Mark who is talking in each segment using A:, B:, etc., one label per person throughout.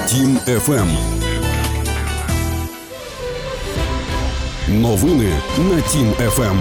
A: Тім ФМ. Новини на Тім ФМ.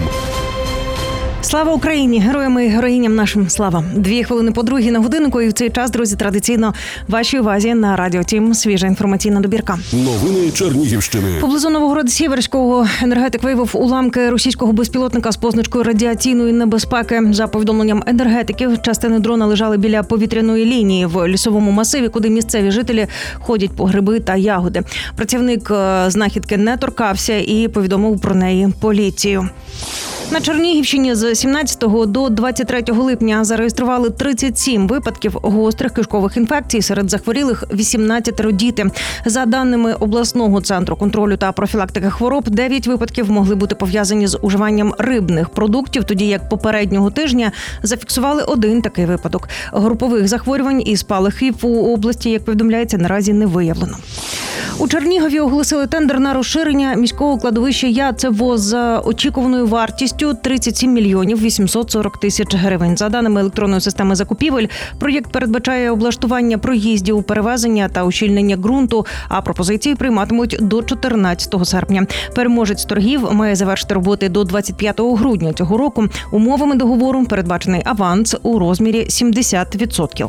B: Слава Україні! Героям і героїням нашим слава! 2 хвилини по 2 на годиннику, і в цей час, друзі, традиційно вашій увазі на Радіо Тім свіжа інформаційна добірка.
A: Новини Чернігівщини. Поблизу
B: Новоград-Сіверського енергетик виявив уламки російського безпілотника з позначкою радіаційної небезпеки. За повідомленням енергетиків, частини дрона лежали біля повітряної лінії в лісовому масиві, куди місцеві жителі ходять по гриби та ягоди. Працівник знахідки не торкався і повідомив про неї поліцію. На Чернігівщині з 17 до 23 липня зареєстрували 37 випадків гострих кишкових інфекцій. Серед захворілих 18 діти. За даними обласного центру контролю та профілактики хвороб, 9 випадків могли бути пов'язані з уживанням рибних продуктів, тоді як попереднього тижня зафіксували 1 такий випадок. Групових захворювань і спалахів у області, як повідомляється, наразі не виявлено. У Чернігові оголосили тендер на розширення міського кладовища ЯЦВО за очікуваною вартістю 37 мільйонів 840 тисяч гривень. За даними електронної системи закупівель, проєкт передбачає облаштування проїздів, перевезення та ущільнення ґрунту, а пропозиції прийматимуть до 14 серпня. Переможець торгів має завершити роботи до 25 грудня цього року. Умовами договору передбачений аванс у розмірі 70%.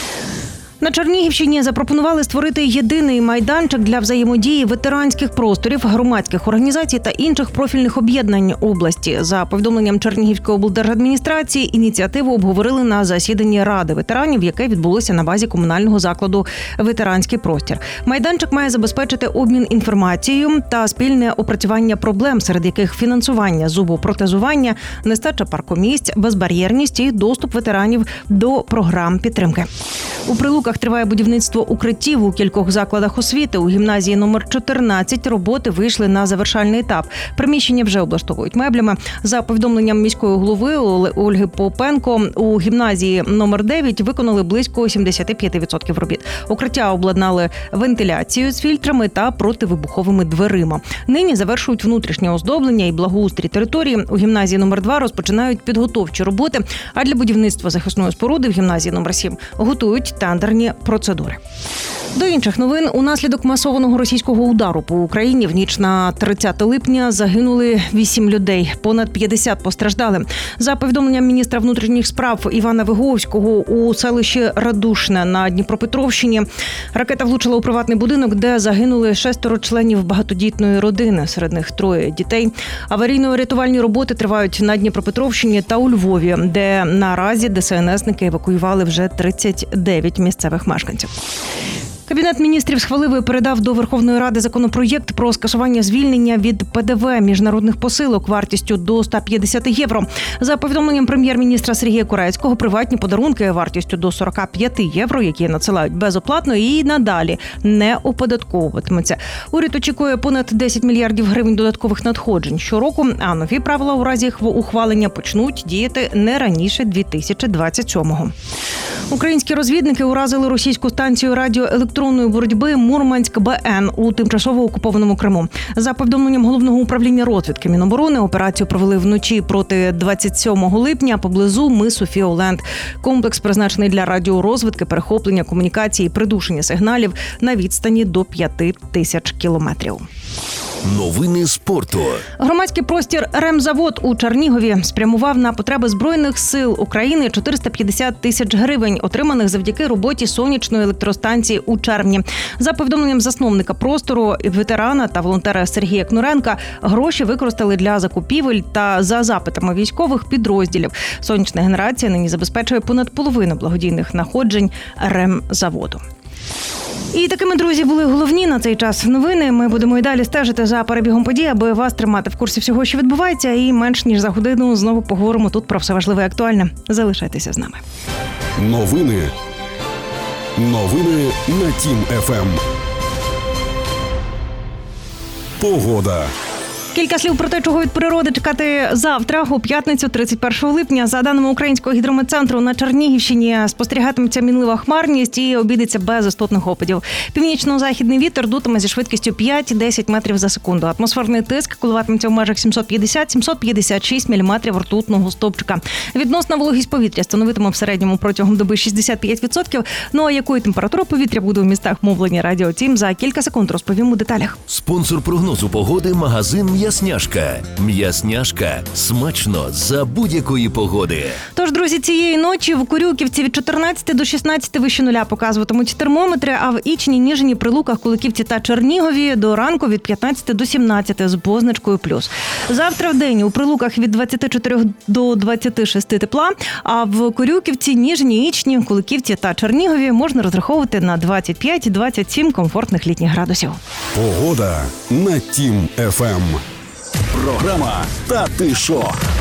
B: На Чернігівщині запропонували створити єдиний майданчик для взаємодії ветеранських просторів, громадських організацій та інших профільних об'єднань області. За повідомленням Чернігівської облдержадміністрації, ініціативу обговорили на засіданні Ради ветеранів, яке відбулося на базі комунального закладу «Ветеранський простір». Майданчик має забезпечити обмін інформацією та спільне опрацювання проблем, серед яких фінансування зубопротезування, нестача паркомісць, безбар'єрність і доступ ветеранів до програм підтримки. У Прилуках триває будівництво укриттів у кількох закладах освіти. У гімназії номер 14 роботи вийшли на завершальний етап. Приміщення вже облаштовують меблями. За повідомленням міської голови Ольги Попенко, у гімназії номер 9 виконали близько 75% робіт. Укриття обладнали вентиляцією з фільтрами та противибуховими дверима. Нині завершують внутрішнє оздоблення і благоустрій території. У гімназії номер 2 розпочинають підготовчі роботи, а для будівництва захисної споруди в гімназії номер 7 готують тендерні процедури. До інших новин. Унаслідок масованого російського удару по Україні в ніч на 30 липня загинули 8 людей. Понад 50 постраждали. За повідомленням міністра внутрішніх справ Івана Виговського, у селищі Радушне на Дніпропетровщині ракета влучила у приватний будинок, де загинули 6 членів багатодітної родини, серед них 3 дітей. Аварійно-рятувальні роботи тривають на Дніпропетровщині та у Львові, де наразі ДСНСники евакуювали вже 39 місцевих мешканців. Кабінет міністрів схвалив і передав до Верховної Ради законопроєкт про скасування звільнення від ПДВ міжнародних посилок вартістю до 150 євро. За повідомленням прем'єр-міністра Сергія Курецького, приватні подарунки вартістю до 45 євро, які надсилають безоплатно, і надалі не оподатковуватимуться. Уряд очікує понад 10 мільярдів гривень додаткових надходжень щороку, а нові правила у разі їх ухвалення почнуть діяти не раніше 2027-го. Українські розвідники уразили російську станцію радіоелектронної боротьби Мурманськ-БН у тимчасово окупованому Криму. За повідомленням Головного управління розвідки Міноборони, операцію провели вночі проти 27 липня поблизу мису Фіоленд. Комплекс призначений для радіорозвідки, перехоплення комунікації і придушення сигналів на відстані до 5000 кілометрів.
A: Новини спорту.
B: Громадський простір «Ремзавод» у Чернігові спрямував на потреби Збройних сил України 450 тисяч гривень, отриманих завдяки роботі сонячної електростанції у червні. За повідомленням засновника простору, ветерана та волонтера Сергія Кнуренка, гроші використали для закупівель та за запитами військових підрозділів. Сонячна генерація нині забезпечує понад половину благодійних надходжень «Ремзаводу». І такими, друзі, були головні на цей час новини. Ми будемо і далі стежити за перебігом подій, аби вас тримати в курсі всього, що відбувається. І менш ніж за годину знову поговоримо тут про все важливе і актуальне. Залишайтеся з нами.
A: Новини на Тім ФМ. Погода.
B: Кілька слів про те, чого від природи чекати завтра, у п'ятницю, 31 липня. За даними Українського гідрометцентру, на Чернігівщині спостерігатиметься мінлива хмарність і обійдеться без істотних опадів. Північно-західний вітер дутиме зі швидкістю 5-10 метрів за секунду. Атмосферний тиск коливатиметься в межах 750-756 міліметрів ртутного стовпчика. Відносна вологість повітря становитиме в середньому протягом доби 65%. Ну а якою температура повітря буде у містах, мовлення Радіо Тім, за кілька секунд розповім у деталях.
C: Спонсор прогнозу погоди – магазин «М'ясняшка». «М'ясняшка» – смачно за будь-якої погоди.
B: Тож, друзі, цієї ночі в Корюківці від 14 до 16 вище нуля показуватимуть термометри, а в Ічні, Ніжині, Прилуках, Куликівці та Чернігові до ранку від 15 до 17 з позначкою плюс. Завтра в день у Прилуках від 24 до 26 тепла, а в Корюківці, Ніжині, Ічні, Куликівці та Чернігові можна розраховувати на 25-27 комфортних літніх градусів.
A: Погода на Тім ФМ. Програма «Та ти шо?».